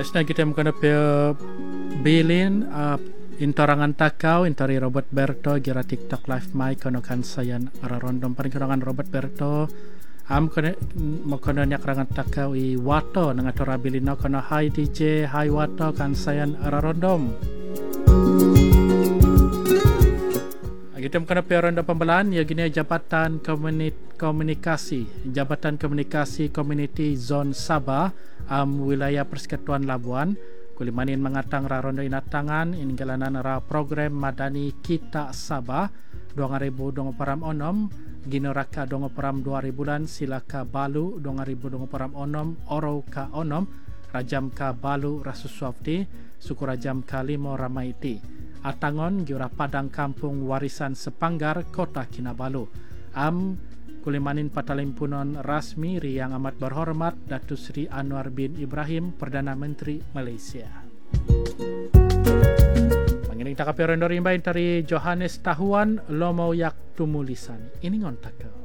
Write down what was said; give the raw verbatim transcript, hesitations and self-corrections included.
Isna kita mengkena pe bilin uh, intorangan takau intari Robert Berto gira TikTok live mic kono kan sayan ara rondom paling kono Robert Berto am kono mengkena nyak rangan takau i wato nang atora bilino kono hai D J hai wato kan sayan ara rondom. Kita mengkena pe ronda pembelaan ya gini Jabatan Komunit Komunikasi Jabatan Komunikasi Community Zone Sabah um, wilayah Persekutuan Labuan kulimanin mengatang ra ronda inatangan inggalanan ra program Madani Kita Sabah dua ribu dua puluh enam ginoraka dua ribu dua bulan silaka balu dua ribu dua puluh enam oro ka onom rajam ka balu rasuswafti suku rajam ka limo ramaiti Atangon Giura Padang Kampung Warisan Sepanggar Kota Kinabalu. Am kulimanin patalimpunon rasmi yang amat berhormat Datuk Seri Anwar bin Ibrahim Perdana Menteri Malaysia. Pangiling takapi rendor imbain dari Johannes Tahuan Lomo Yak Tumulisan. Ini ngontak.